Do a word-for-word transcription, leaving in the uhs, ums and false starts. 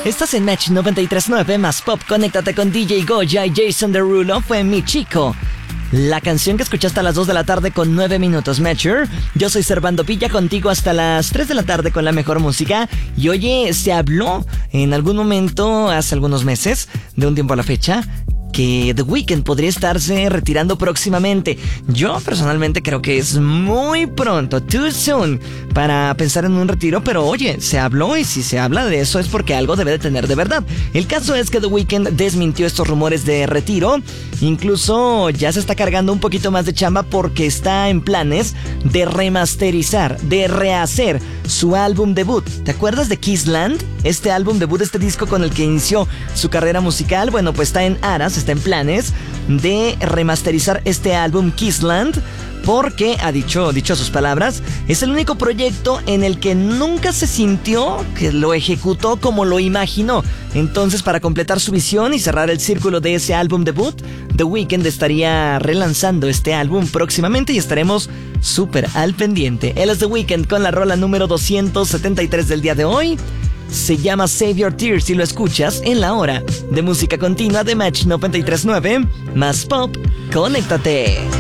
Estás en Match noventa y tres punto nueve más Pop. Conéctate con D J Goya y Jason Derulo. Fue Mi Chico, la canción que escuchaste a las dos de la tarde con nueve minutos, Matcher. Yo soy Servando Villa, contigo hasta las tres de la tarde con la mejor música. Y oye, se habló en algún momento, hace algunos meses, de un tiempo a la fecha, que The Weeknd podría estarse retirando próximamente. Yo personalmente creo que es muy pronto, too soon, para pensar en un retiro, pero oye, se habló, y si se habla de eso es porque algo debe de tener de verdad. El caso es que The Weeknd desmintió estos rumores de retiro. Incluso ya se está cargando un poquito más de chamba porque está en planes de remasterizar, de rehacer su álbum debut. ¿Te acuerdas de Kissland? Este álbum debut, este disco con el que inició su carrera musical. Bueno, pues está en aras, está en planes de remasterizar este álbum Kissland, porque ha dicho, dicho sus palabras, es el único proyecto en el que nunca se sintió que lo ejecutó como lo imaginó. Entonces, para completar su visión y cerrar el círculo de ese álbum debut, The Weeknd estaría relanzando este álbum próximamente y estaremos súper al pendiente. Él es The Weeknd con la rola número doscientos setenta y tres del día de hoy. Se llama Save Your Tears y lo escuchas en la hora de música continua de Match noventa y tres punto nueve más Pop. Conéctate.